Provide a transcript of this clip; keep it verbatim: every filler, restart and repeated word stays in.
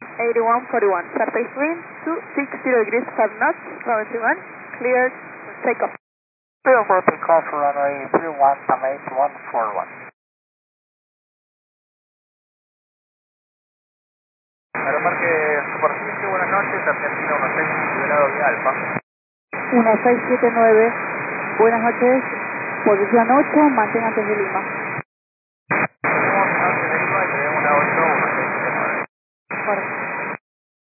eighty-one forty-one, surface wind two sixty degrees five knots, runway three one, cleared, takeoff. Clear for takeoff, runway three one, eight one four one. Aeroparque Superficie, buenas noches, Argentina uno seis, liberado vía Alfa. uno seis siete nueve, buenas noches, posición ocho, manténgase de Lima.